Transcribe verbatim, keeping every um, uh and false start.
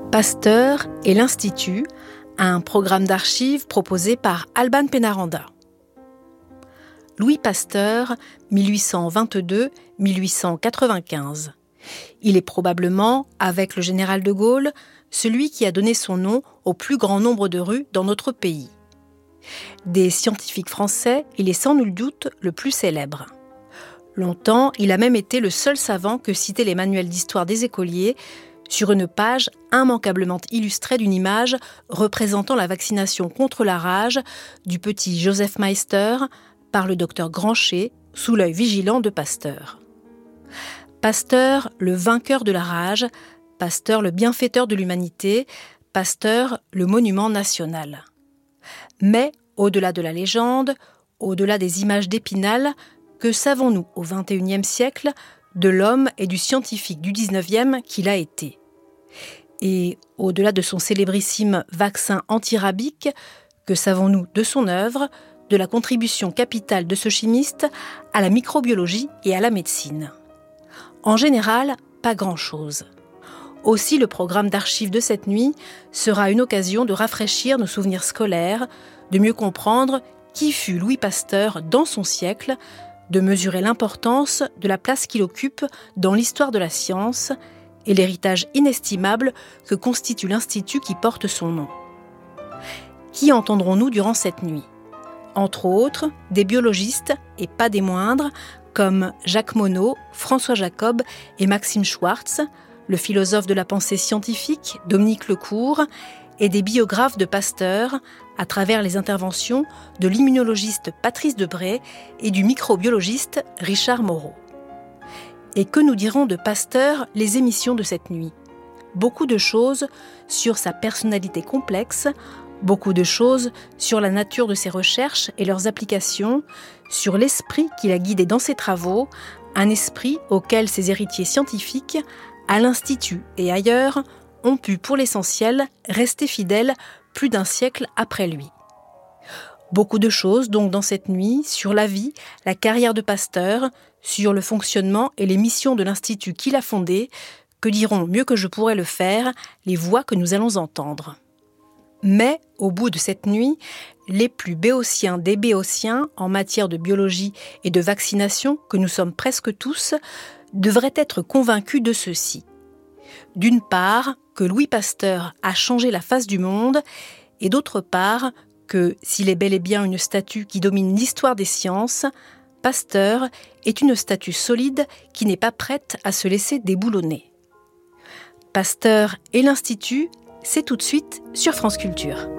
Pasteur et l'Institut, un programme d'archives proposé par Alban Pénaranda. Louis Pasteur, mille huit cent vingt-deux à mille huit cent quatre-vingt-quinze. Il est probablement, avec le général de Gaulle, celui qui a donné son nom au plus grand nombre de rues dans notre pays. Des scientifiques français, il est sans nul doute le plus célèbre. Longtemps, il a même été le seul savant que citaient les manuels d'histoire des écoliers sur une page immanquablement illustrée d'une image représentant la vaccination contre la rage du petit Joseph Meister par le docteur Grancher sous l'œil vigilant de Pasteur. Pasteur, le vainqueur de la rage, Pasteur, le bienfaiteur de l'humanité, Pasteur, le monument national. Mais, au-delà de la légende, au-delà des images d'Épinal, que savons-nous au vingt et unième siècle de l'homme et du scientifique du dix-neuvième qu'il a été? Et au-delà de son célébrissime vaccin antirabique, que savons-nous de son œuvre, de la contribution capitale de ce chimiste à la microbiologie et à la médecine? En général, pas grand-chose. Aussi, le programme d'archives de cette nuit sera une occasion de rafraîchir nos souvenirs scolaires, de mieux comprendre qui fut Louis Pasteur dans son siècle, de mesurer l'importance de la place qu'il occupe dans l'histoire de la science et l'héritage inestimable que constitue l'Institut qui porte son nom. Qui entendrons-nous durant cette nuit? Entre autres, des biologistes, et pas des moindres, comme Jacques Monod, François Jacob et Maxime Schwartz, le philosophe de la pensée scientifique, Dominique Lecourt, et des biographes de Pasteur, à travers les interventions de l'immunologiste Patrice Debray et du microbiologiste Richard Moreau. Et que nous diront de Pasteur les émissions de cette nuit? Beaucoup de choses sur sa personnalité complexe, beaucoup de choses sur la nature de ses recherches et leurs applications, sur l'esprit qui l'a guidé dans ses travaux, un esprit auquel ses héritiers scientifiques, à l'Institut et ailleurs, ont pu pour l'essentiel rester fidèles plus d'un siècle après lui. Beaucoup de choses donc dans cette nuit sur la vie, la carrière de Pasteur, sur le fonctionnement et les missions de l'Institut qu'il a fondé, que diront mieux que je pourrais le faire les voix que nous allons entendre. Mais, au bout de cette nuit, les plus béotiens des béotiens en matière de biologie et de vaccination, que nous sommes presque tous, devraient être convaincus de ceci. D'une part, que Louis Pasteur a changé la face du monde, et d'autre part, que, s'il est bel et bien une statue qui domine l'histoire des sciences, Pasteur est une statue solide qui n'est pas prête à se laisser déboulonner. Pasteur et l'Institut, c'est tout de suite sur France Culture.